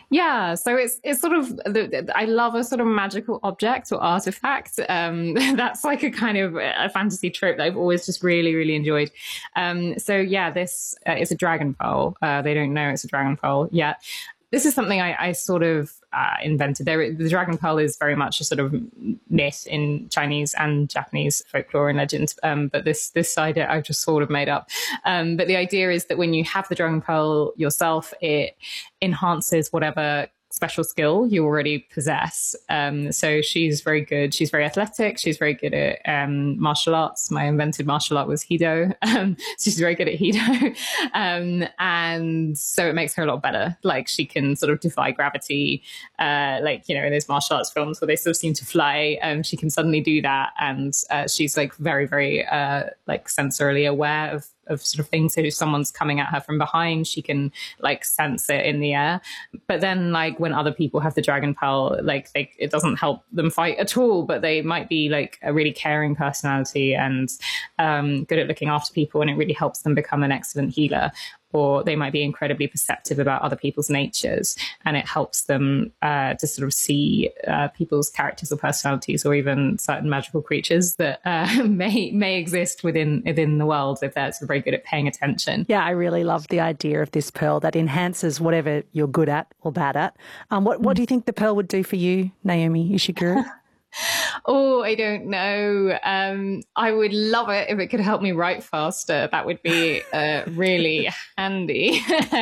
Yeah, so it's sort of I love a sort of magical object or artifact. That's like a kind of a fantasy trope that I've always just really, really enjoyed. So yeah, this is a dragon pearl. They don't know it's a dragon pearl yet. This is something I sort of invented. The dragon pearl is very much a sort of myth in Chinese and Japanese folklore and legends. But this side I've just sort of made up. But the idea is that when you have the dragon pearl yourself, it enhances whatever special skill you already possess. So she's very good. She's very athletic. She's very good at martial arts. My invented martial art was Hido. She's very good at Hido. And so it makes her a lot better. Like she can sort of defy gravity. Like, in those martial arts films where they sort of seem to fly, she can suddenly do that. And she's like very, very like sensorily aware of sort of things. So if someone's coming at her from behind, she can like sense it in the air. But then like when other people have the dragon pearl, like it doesn't help them fight at all, but they might be like a really caring personality and good at looking after people, and it really helps them become an excellent healer. Or they might be incredibly perceptive about other people's natures, and it helps them to sort of see people's characters or personalities, or even certain magical creatures that may exist within the world if they're sort of very good at paying attention. Yeah, I really love the idea of this pearl that enhances whatever you're good at or bad at. What do you think the pearl would do for you, Naomi Ishiguro? Oh, I don't know. I would love it if it could help me write faster. That would be really handy.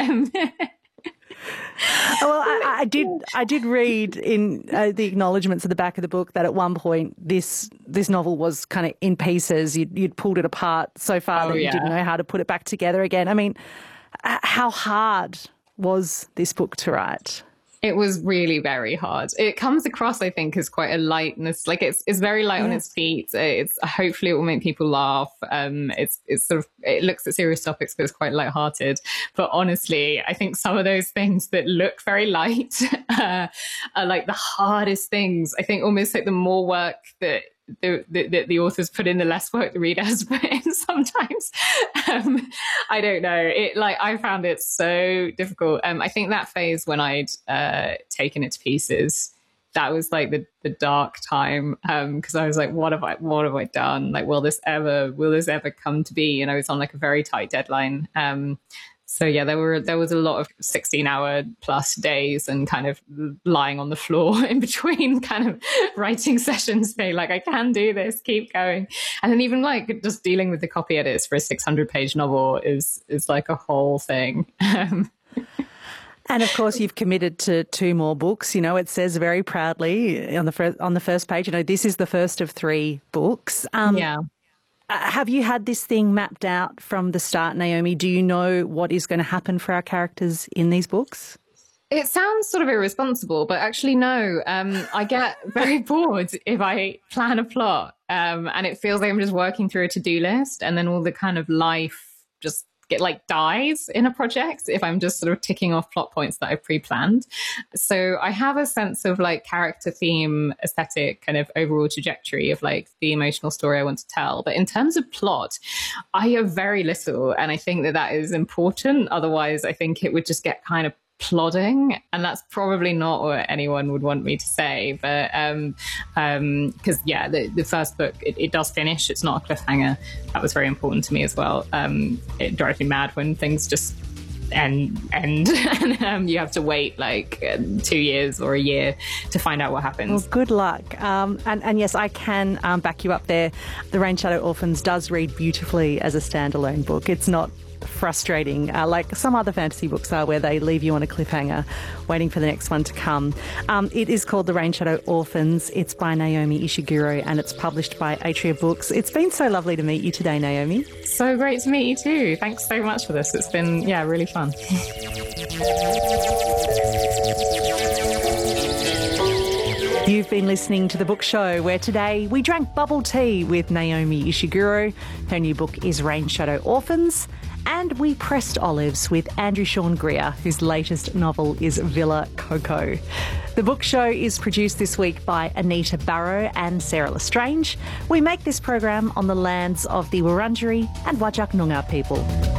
Well, I did read in the acknowledgements at the back of the book that at one point this novel was kind of in pieces. You'd pulled it apart so far that you didn't know how to put it back together again. I mean, how hard was this book to write? It was really very hard. It comes across, I think, as quite a lightness. Like it's very light on its feet. It's hopefully it will make people laugh. It's sort of, it looks at serious topics, but it's quite lighthearted. But honestly, I think some of those things that look very light are like the hardest things. I think almost like the more work that the authors put in, the less work the reader has put in sometimes. I don't know. I found it so difficult. I think that phase when I'd taken it to pieces, that was like the dark time, because I was like, what have I done? Like, will this ever come to be? And I was on like a very tight deadline. So yeah, there was a lot of 16-hour plus days and kind of lying on the floor in between kind of writing sessions, saying like, I can do this, keep going. And then even like just dealing with the copy edits for a 600-page novel is like a whole thing. And of course, you've committed to 2 more books. It says very proudly on the first page, this is the first of 3 books. Yeah. Have you had this thing mapped out from the start, Naomi? Do you know what is going to happen for our characters in these books? It sounds sort of irresponsible, but actually no. I get very bored if I plan a plot, and it feels like I'm just working through a to-do list, and then all the kind of life just dies in a project if I'm just sort of ticking off plot points that I've pre-planned. So I have a sense of like character, theme, aesthetic, kind of overall trajectory of like the emotional story I want to tell. But in terms of plot, I have very little, and I think that is important. Otherwise, I think it would just get kind of plodding, and that's probably not what anyone would want me to say. But because the first book, it does finish. It's not a cliffhanger. That was very important to me as well. It drives me mad when things just end and you have to wait like 2 years or a year to find out what happens. Well, good luck. And yes, I can back you up there. The Rain Shadow Orphans does read beautifully as a standalone book. It's not frustrating like some other fantasy books are, where they leave you on a cliffhanger waiting for the next one to come. It is called The Rain Shadow Orphans. It's by Naomi Ishiguro and it's published by Atria Books. It's been so lovely to meet you today, Naomi. So great to meet you too. Thanks so much for this. It's been really fun. You've been listening to The Book Show, where today we drank bubble tea with Naomi Ishiguro. Her new book is Rain Shadow Orphans. And we pressed olives with Andrew Sean Greer, whose latest novel is Villa Coco. The Book Show is produced this week by Anita Barrow and Sarah Lestrange. We make this program on the lands of the Wurundjeri and Whadjuk Noongar people.